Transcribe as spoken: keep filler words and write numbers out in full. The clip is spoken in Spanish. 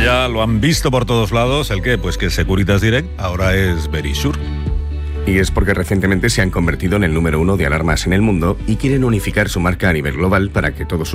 ya lo han visto por todos lados. ¿El qué? Pues que Securitas Direct ahora es Verisure. Y es porque recientemente se han convertido en el número uno de alarmas en el mundo y quieren unificar su marca a nivel global para que todos sus